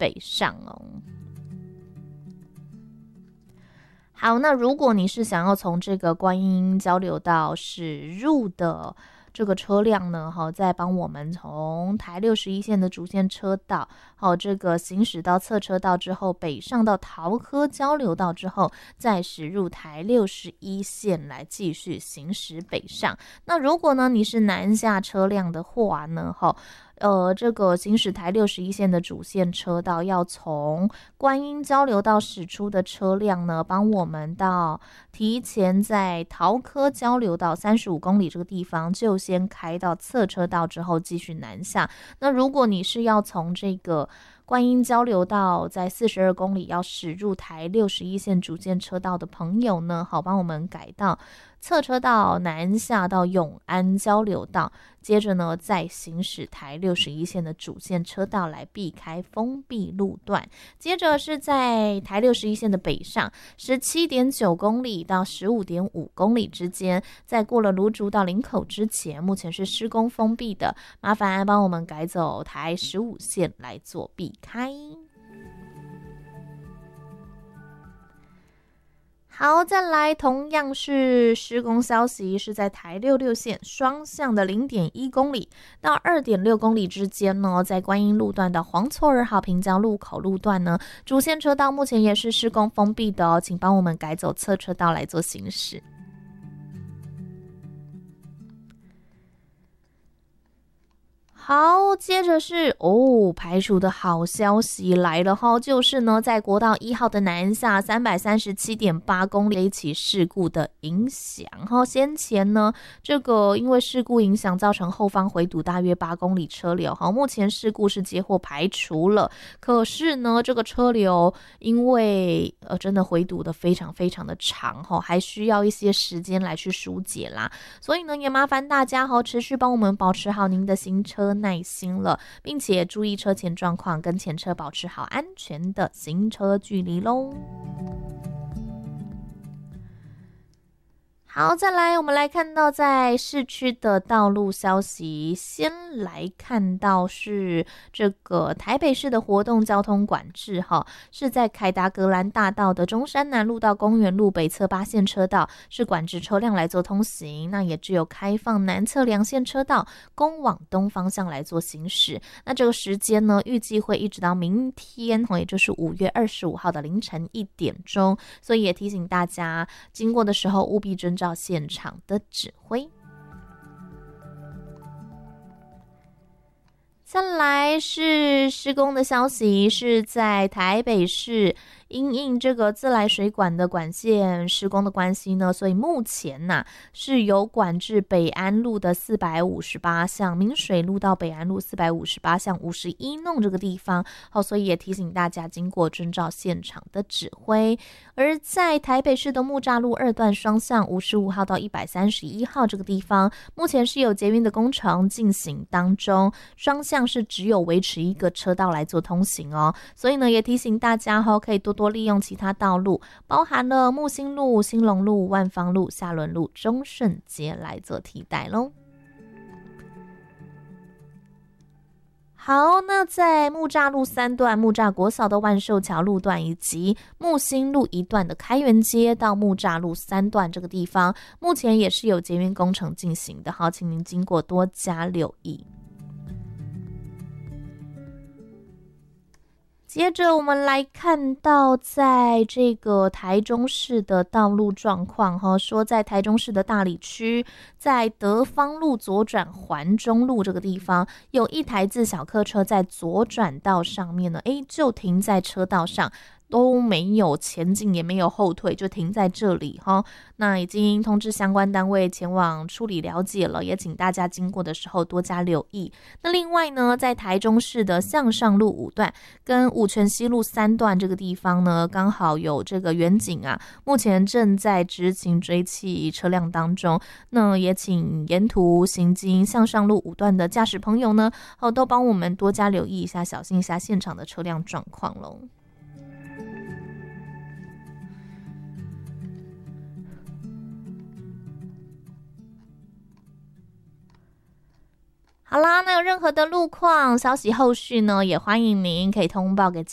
北上哦。好，那如果你是想要从这个观音交流道驶入的这个车辆呢，再帮我们从台61线的主线车道，这个行驶到侧车道之后，北上到桃科交流道之后，再驶入台61线来继续行驶北上。那如果呢你是南下车辆的话呢，这个行驶台61线的主线车道，要从观音交流道驶出的车辆呢，帮我们到提前在桃科交流道35公里这个地方，就先开到侧车道之后继续南下。那如果你是要从这个观音交流道在42公里要驶入台61线主线车道的朋友呢，帮我们改到侧车道南下到永安交流道，接着呢再行驶台61线的主线车道来避开封闭路段。接着是在台61线的北上 17.9 公里到 15.5 公里之间，在过了芦竹到林口之前，目前是施工封闭的，麻烦帮我们改走台15线来做避开。好，再来同样是施工消息，是在台66线双向的 0.1 公里到 2.6 公里之间呢，在观音路段的黄厝2号平交路口路段呢，主线车道目前也是施工封闭的哦，请帮我们改走侧车道来做行驶。好，接着是排除的好消息来了哈，就是呢，在国道1号的南下 337.8 公里一起事故的影响哈，先前呢，这个因为事故影响造成后方回堵大约8公里车流哈，目前事故是接获排除了，可是呢，这个车流因为真的回堵的非常非常的长哈，还需要一些时间来去疏解啦，所以呢，也麻烦大家持续帮我们保持好您的行车耐心了，并且注意车前状况，跟前车保持好安全的行车距离咯。好，再来我们来看到在市区的道路消息，先来看到是这个台北市的活动交通管制是在凯达格兰大道的中山南路到公园路北侧8线车道是管制车辆来做通行，那也只有开放南侧2线车道供往东方向来做行驶。那这个时间呢，预计会一直到明天也就是5月25号的凌晨1点钟，所以也提醒大家经过的时候务必遵照现场的指挥。再来是施工的消息，是在台北市因应这个自来水管的管线施工的关系呢，所以目前是有管制北安路的458巷，明水路到北安路458巷51弄这个地方所以也提醒大家经过遵照现场的指挥。而在台北市的木栅路2段双向55号到131号这个地方，目前是有捷运的工程进行当中，双向是只有维持一个车道来做通行哦，所以呢也提醒大家可以多多利用其他道路，包含了木星路、兴隆路、万芳路、下仑路、中顺街来做替代咯。好，那在木栅路3段、木栅国小的万寿桥路段以及木星路1段的开元街到木栅路3段这个地方，目前也是有捷运工程进行的，好，请您经过多加留意。接着我们来看到在这个台中市的道路状况说在台中市的大里区，在德芳路左转环中路这个地方，有一台自小客车在左转道上面呢就停在车道上，都没有前进也没有后退，就停在这里那已经通知相关单位前往处理了解了，也请大家经过的时候多加留意。那另外呢，在台中市的向上路5段跟五权西路3段这个地方呢，刚好有这个员警目前正在执勤追缉车辆当中，那也请沿途行经向上路5段的驾驶朋友呢都帮我们多加留意一下，小心一下现场的车辆状况咯。好啦，那有任何的路况消息后续呢，也欢迎您可以通报给